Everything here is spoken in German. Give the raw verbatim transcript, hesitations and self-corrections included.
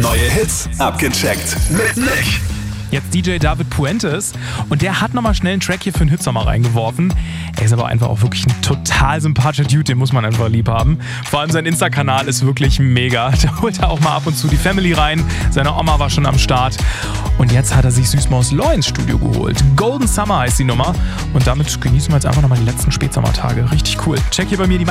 Neue Hits abgecheckt mit Nick. Jetzt D J David Puentes und der hat nochmal schnell einen Track hier für den Hitsommer reingeworfen. Er ist aber einfach auch wirklich ein total sympathischer Dude, den muss man einfach lieb haben. Vor allem sein Insta-Kanal ist wirklich mega. Da holt er auch mal ab und zu die Family rein. Seine Oma war schon am Start. Und jetzt hat er sich Süßmaus Law ins Studio geholt. Golden Summer heißt die Nummer. Und damit genießen wir jetzt einfach nochmal die letzten Spätsommertage. Richtig cool. Check hier bei mir die